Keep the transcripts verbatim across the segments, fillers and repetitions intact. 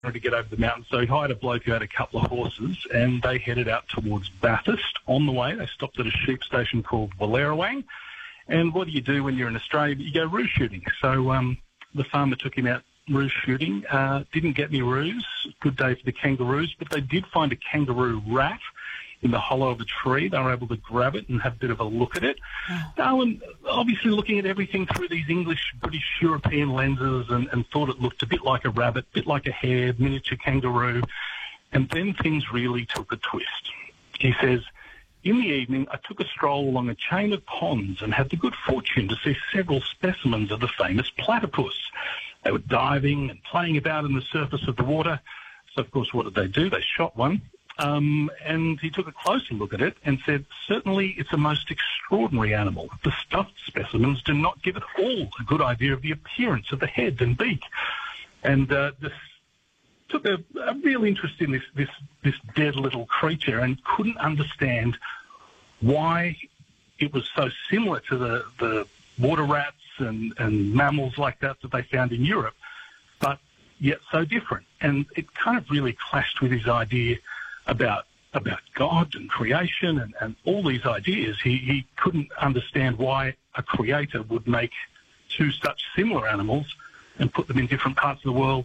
to get over the mountain. So he hired a bloke who had a couple of horses, and they headed out towards Bathurst. On the way, they stopped at a sheep station called Wallerawang. And what do you do when you're in Australia? You go roo shooting. So um, the farmer took him out roo shooting. Uh, didn't get any roos. Good day for the kangaroos, but they did find a kangaroo rat in the hollow of a tree. They were able to grab it and have a bit of a look at it. Oh. Darwin, obviously looking at everything through these English, British, European lenses, and, and thought it looked a bit like a rabbit, a bit like a hare, miniature kangaroo. And then things really took a twist. He says, in the evening, I took a stroll along a chain of ponds and had the good fortune to see several specimens of the famous platypus. They were diving and playing about in the surface of the water. So, of course, what did they do? They shot one. Um, and he took a closer look at it and said, certainly it's a most extraordinary animal. The stuffed specimens do not give at all a good idea of the appearance of the head and beak. And uh, this took a, a real interest in this, this, this dead little creature and couldn't understand why it was so similar to the, the water rats and, and mammals like that that they found in Europe, but yet so different. And it kind of really clashed with his idea about about God and creation and, and all these ideas. He, he couldn't understand why a creator would make two such similar animals and put them in different parts of the world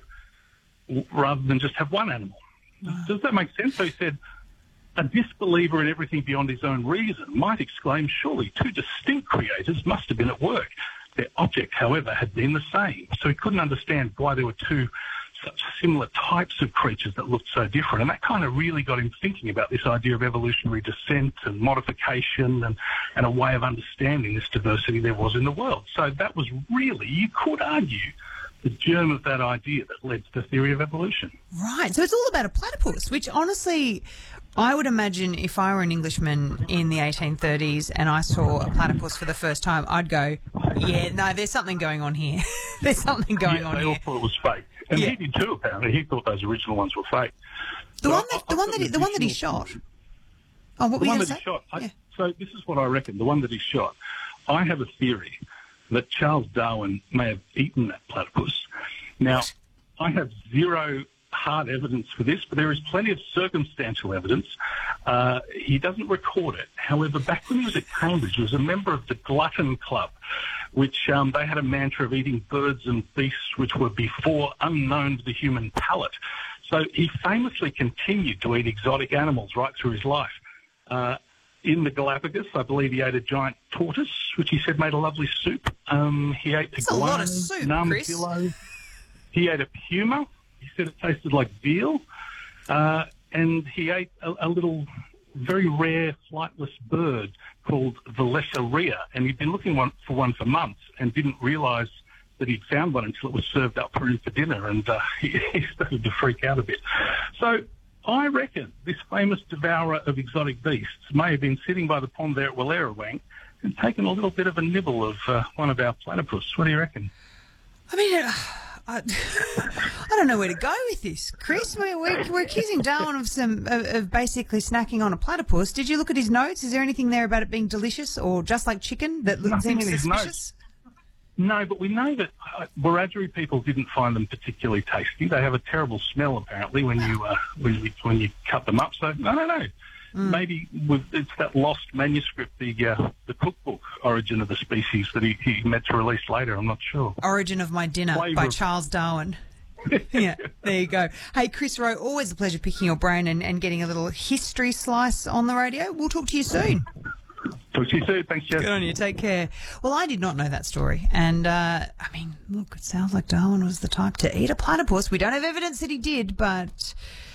rather than just have one animal. Wow. Does that make sense? So he said, a disbeliever in everything beyond his own reason might exclaim, surely two distinct creators must have been at work. Their object, however, had been the same. So he couldn't understand why there were two such similar types of creatures that looked so different. And that kind of really got him thinking about this idea of evolutionary descent and modification and, and a way of understanding this diversity there was in the world. So that was really, you could argue, the germ of that idea that led to the theory of evolution. Right. So it's all about a platypus, which honestly, I would imagine if I were an Englishman in the eighteen thirties and I saw a platypus for the first time, I'd go, yeah, no, there's something going on here. There's something going yeah, on they here. all thought it was fake. And yeah. he did too, apparently. He thought those original ones were fake. The so one that, I, the one that, he, the one that he shot. Oh, what the were one you that say? he shot. I, yeah. So this is what I reckon. The one that he shot. I have a theory that Charles Darwin may have eaten that platypus. Now, I have zero hard evidence for this, but there is plenty of circumstantial evidence. Uh, he doesn't record it. However, back when he was at Cambridge, he was a member of the Glutton Club, which um, they had a mantra of eating birds and beasts which were before unknown to the human palate. So he famously continued to eat exotic animals right through his life. Uh, in the Galapagos, I believe he ate a giant tortoise, which he said made a lovely soup. Um, he ate That's a lot of soup, armadillo. He ate a puma. He said it tasted like veal. Uh, and he ate a, a little very rare flightless bird called the Lesseria, and he'd been looking one, for one for months and didn't realise that he'd found one until it was served up for him for dinner, and uh, he, he started to freak out a bit. So I reckon this famous devourer of exotic beasts may have been sitting by the pond there at Wallerawang and taken a little bit of a nibble of uh, one of our platypus. What do you reckon? I mean... Uh... I, I don't know where to go with this, Chris. We're, we're, we're accusing Darwin of some of, of basically snacking on a platypus. Did you look at his notes? Is there anything there about it being delicious or just like chicken that Nothing seems in his suspicious? Notes. No, but we know that uh, Wiradjuri people didn't find them particularly tasty. They have a terrible smell apparently when you uh, when you when you cut them up. So I don't know. Mm. Maybe with, it's that lost manuscript, the uh, the cookbook Origin of the Species that he, he meant to release later. I'm not sure. Origin of My Dinner Flavor by of... Charles Darwin. Yeah, there you go. Hey, Chris Rowe, always a pleasure picking your brain and, and getting a little history slice on the radio. We'll talk to you soon. Talk to you soon. Thanks, Jess. Good on you. Take care. Well, I did not know that story. And, uh, I mean, look, it sounds like Darwin was the type to eat a platypus. We don't have evidence that he did, but...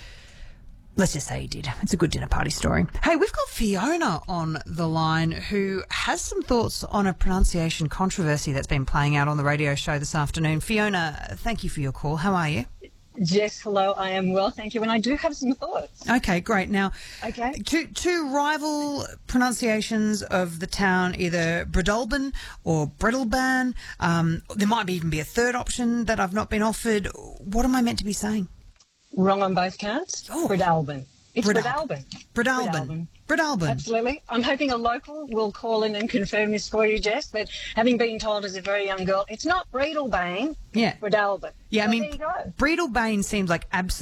let's just say he did. It's a good dinner party story. Hey, we've got Fiona on the line who has some thoughts on a pronunciation controversy that's been playing out on the radio show this afternoon. Fiona, thank you for your call. How are you? Jess, hello. I am well, thank you. And I do have some thoughts. Okay, great. Now, okay. two, two rival pronunciations of the town, either Breadalbane or Breadalbane. Um, there might even be a third option that I've not been offered. What am I meant to be saying? Wrong on both counts. Oh. Breadalbane. It's Bread- Breadalbane. Breadalbane. Breadalbane. Absolutely. I'm hoping a local will call in and confirm this for you, Jess, but having been told as a very young girl, it's not Breadalbane, Yeah. Breadalbane. Yeah, I So mean, there you go. Breadalbane seems like absolute